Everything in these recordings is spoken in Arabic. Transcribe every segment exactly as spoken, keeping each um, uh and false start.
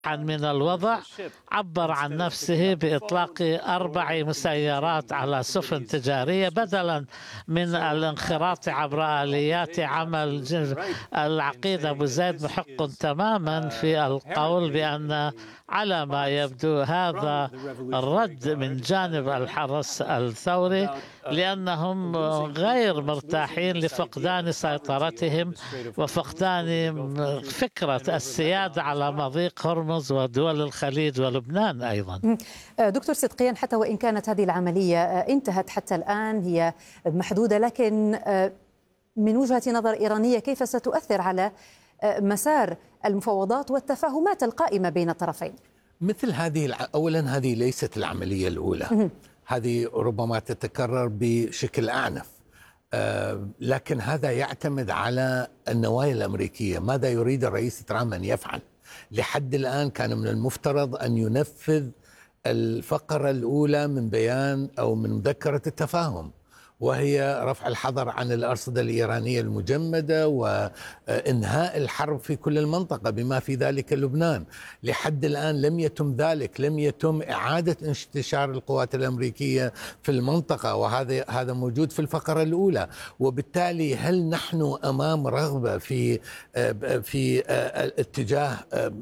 من الوضع عبر عن نفسه بإطلاق أربع مسيرات على سفن تجارية بدلا من الانخراط عبر آليات عمل. العقيد أبو زيد محق تماما في القول بأن على ما يبدو هذا الرد من جانب الحرس الثوري، لأنهم غير مرتاحين لفقدان سيطرتهم وفقدان فكرة السيادة على مضيق هرمز ودول الخليج ولبنان أيضا. دكتور صدقيان، حتى وإن كانت هذه العملية انتهت حتى الآن هي محدودة، لكن من وجهة نظر إيرانية كيف ستؤثر على مسار المفاوضات والتفاهمات القائمة بين الطرفين؟ مثل هذه أولا هذه ليست العملية الأولى، هذه ربما تتكرر بشكل أعنف، آه لكن هذا يعتمد على النوايا الأمريكية. ماذا يريد الرئيس ترامب أن يفعل؟ لحد الآن كان من المفترض أن ينفذ الفقرة الأولى من بيان أو من مذكرة التفاهم، وهي رفع الحظر عن الأرصدة الإيرانية المجمدة وإنهاء الحرب في كل المنطقة بما في ذلك لبنان. لحد الآن لم يتم ذلك، لم يتم إعادة انتشار القوات الأمريكية في المنطقة، وهذا هذا موجود في الفقرة الأولى. وبالتالي هل نحن أمام رغبة في في اتجاه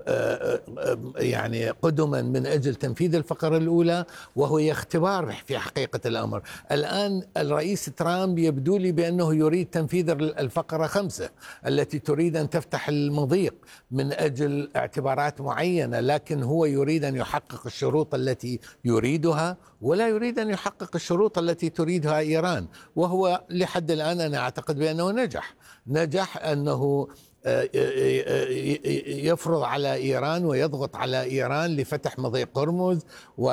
يعني قدما من أجل تنفيذ الفقرة الأولى، وهو اختبار في حقيقة الأمر. الآن الرئيس رئيس ترامب يبدو لي بأنه يريد تنفيذ الفقرة خمسة التي تريد أن تفتح المضيق من أجل اعتبارات معينة، لكن هو يريد أن يحقق الشروط التي يريدها ولا يريد أن يحقق الشروط التي تريدها إيران. وهو لحد الآن أنا أعتقد بأنه نجح نجح أنه يفرض على إيران ويضغط على إيران لفتح مضيق هرمز و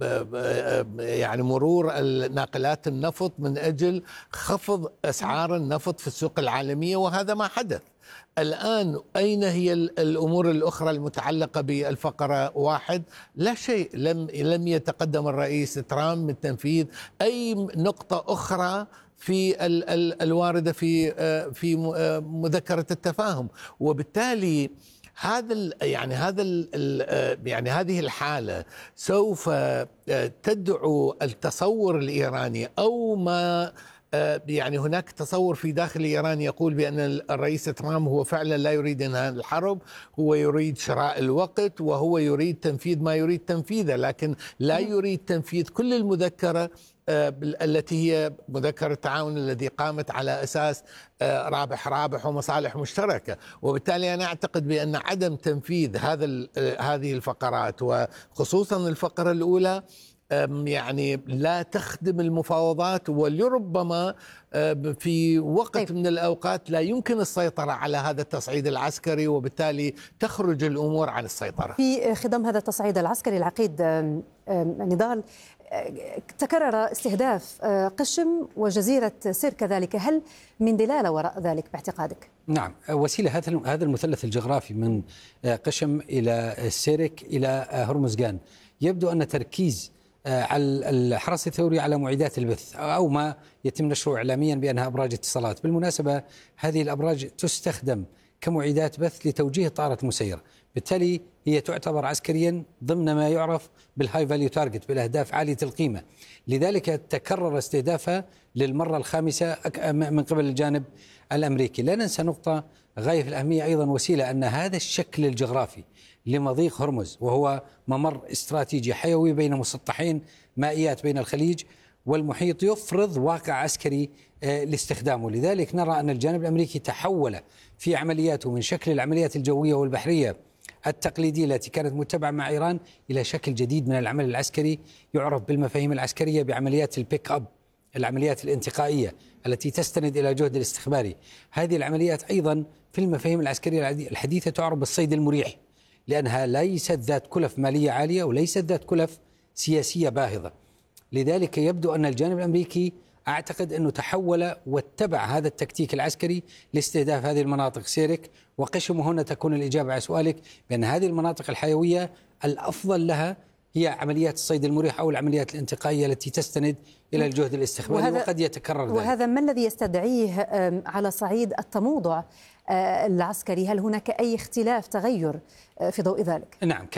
يعني مرور ناقلات النفط من أجل خفض أسعار النفط في السوق العالمية، وهذا ما حدث. الآن أين هي الأمور الأخرى المتعلقة بالفقرة واحد؟ لا شيء، لم لم يتقدم الرئيس ترامب من تنفيذ أي نقطة أخرى في ال ال الواردة في في مذكرة التفاهم. وبالتالي هذا يعني هذا يعني هذه الحالة سوف تدعو التصور الإيراني أو ما يعني هناك تصور في داخل إيران يقول بأن الرئيس ترامب هو فعلا لا يريد انهاء الحرب، هو يريد شراء الوقت وهو يريد تنفيذ ما يريد تنفيذه، لكن لا يريد تنفيذ كل المذكرة التي هي مذكرة التعاون الذي قامت على أساس رابح رابح ومصالح مشتركة. وبالتالي أنا أعتقد بأن عدم تنفيذ هذا هذه الفقرات وخصوصا الفقرة الأولى يعني لا تخدم المفاوضات، ولربما في وقت من الأوقات لا يمكن السيطرة على هذا التصعيد العسكري، وبالتالي تخرج الأمور عن السيطرة. في خضم هذا التصعيد العسكري العقيد نضال تكرر استهداف قشم وجزيرة سير كذلك، هل من دلالة وراء ذلك باعتقادك؟ نعم، وسيلة هذا هذا المثلث الجغرافي من قشم إلى سيرك إلى هرمزغان يبدو أن تركيز على الحرس الثوري على معدات البث أو ما يتم نشره إعلاميا بأنها أبراج اتصالات. بالمناسبة هذه الأبراج تستخدم كمعدات بث لتوجيه الطائرات المسيرة، بالتالي هي تعتبر عسكريا ضمن ما يعرف بالهاي فاليو تارجت، بالأهداف عالية القيمة. لذلك تكرر استهدافها للمرة الخامسة من قبل الجانب الأمريكي. لا ننسى نقطة غاية في الأهمية أيضا وسيلة، أن هذا الشكل الجغرافي لمضيق هرمز وهو ممر استراتيجي حيوي بين مسطحين مائيات بين الخليج والمحيط يفرض واقع عسكري لاستخدامه. لذلك نرى أن الجانب الأمريكي تحول في عملياته من شكل العمليات الجوية والبحرية التقليدية التي كانت متبعة مع إيران إلى شكل جديد من العمل العسكري يعرف بالمفاهيم العسكرية بعمليات البيك أب، العمليات الانتقائية التي تستند إلى جهد الاستخباري. هذه العمليات أيضا في المفاهيم العسكرية الحديثة تعرف بالصيد المريح، لأنها ليست ذات كلف مالية عالية وليست ذات كلف سياسية باهظة. لذلك يبدو أن الجانب الأمريكي أعتقد أنه تحول واتبع هذا التكتيك العسكري لاستهداف هذه المناطق سيرك وقشم. وهنا تكون الإجابة على سؤالك بأن هذه المناطق الحيوية الأفضل لها هي عمليات الصيد المريح أو العمليات الانتقائية التي تستند إلى الجهد الاستخباري، وقد يتكرر ذلك. وهذا ما الذي يستدعيه على صعيد التموضع العسكري؟ هل هناك أي اختلاف تغير في ضوء ذلك؟ نعم.